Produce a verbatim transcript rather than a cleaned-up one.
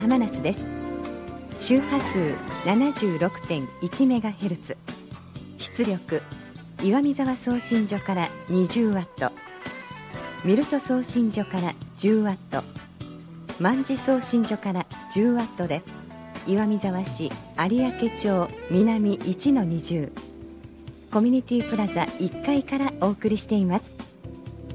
浜那須です。周波数 ななじゅうろくてんいちメガヘルツ、出力岩見沢送信所から にじゅうワット、ミルト送信所から じゅうワット、万事送信所から じゅうワットで、岩見沢市有明町南 いちのにじゅう コミュニティプラザいっかいからお送りしています。